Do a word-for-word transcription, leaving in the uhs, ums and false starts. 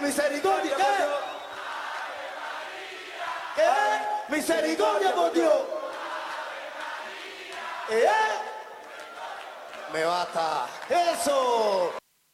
misericordia, ¿qué? ¿Qué? Misericordia por Dios. ¿Eh? Me basta. Eso.